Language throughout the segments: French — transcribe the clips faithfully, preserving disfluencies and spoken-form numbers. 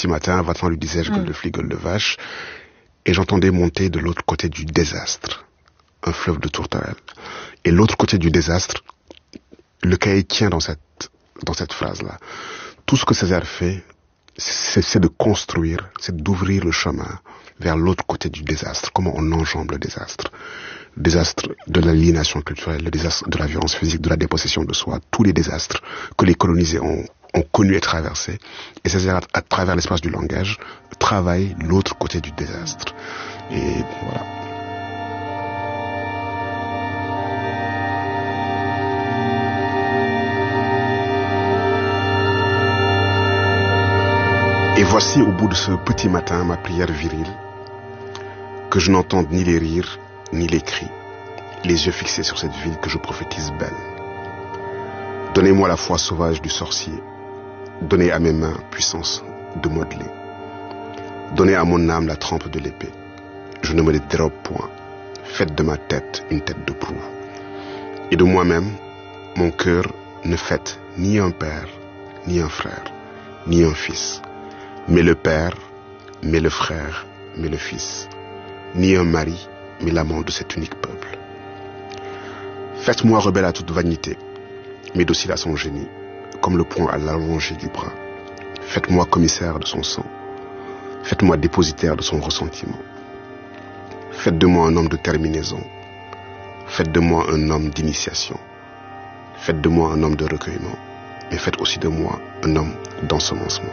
petit matin, va-t'en lui disais-je, Mm. gueule de flic, gueule de vache, et j'entendais monter de l'autre côté du désastre, un fleuve de tourterelle. Et l'autre côté du désastre, le cahier tient dans cette, dans cette phrase-là. Tout ce que Césaire fait, c'est, c'est de construire, c'est d'ouvrir le chemin vers l'autre côté du désastre. Comment on enjambe le désastre. Le désastre de l'aliénation culturelle, le désastre de la violence physique, de la dépossession de soi, tous les désastres que les colonisés ont, ont connus et traversés. Et Césaire, à, à travers l'espace du langage, travaille l'autre côté du désastre. Et voilà. Et voici au bout de ce petit matin ma prière virile, que je n'entende ni les rires, ni les cris, les yeux fixés sur cette ville que je prophétise belle. Donnez-moi la foi sauvage du sorcier, donnez à mes mains puissance de modeler, donnez à mon âme la trempe de l'épée, je ne me les dérobe point, faites de ma tête une tête de proue, et de moi-même, mon cœur ne faites ni un père, ni un frère, ni un fils, mais le père, mais le frère, mais le fils, ni un mari, mais l'amant de cet unique peuple. Faites-moi rebelle à toute vanité, mais docile à son génie, comme le poing à l'allongée du bras. Faites-moi commissaire de son sang, faites-moi dépositaire de son ressentiment. Faites de moi un homme de terminaison, faites de moi un homme d'initiation, faites de moi un homme de recueillement, mais faites aussi de moi un homme d'ensemencement.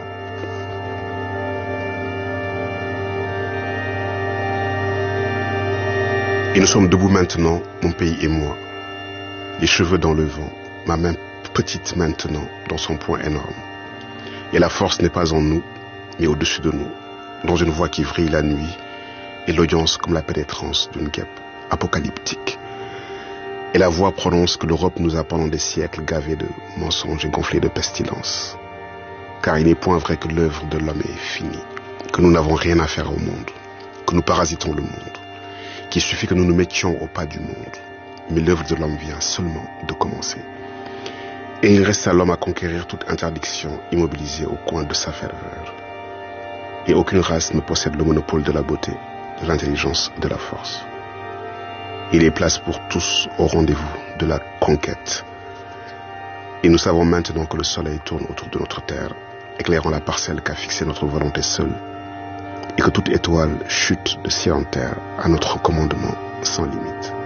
Et nous sommes debout maintenant, mon pays et moi, les cheveux dans le vent, ma main petite maintenant dans son poing énorme. Et la force n'est pas en nous, mais au-dessus de nous, dans une voix qui vrille la nuit, et l'audience comme la pénétrance d'une guêpe apocalyptique. Et la voix prononce que l'Europe nous a pendant des siècles gavés de mensonges et gonflés de pestilence. Car il n'est point vrai que l'œuvre de l'homme est finie, que nous n'avons rien à faire au monde, que nous parasitons le monde, qu'il suffit que nous nous mettions au pas du monde. Mais l'œuvre de l'homme vient seulement de commencer. Et il reste à l'homme à conquérir toute interdiction immobilisée au coin de sa ferveur. Et aucune race ne possède le monopole de la beauté, de l'intelligence, de la force. Il est place pour tous au rendez-vous de la conquête. Et nous savons maintenant que le soleil tourne autour de notre terre, éclairant la parcelle qu'a fixée notre volonté seule, et que toute étoile chute de ciel en terre à notre commandement sans limite.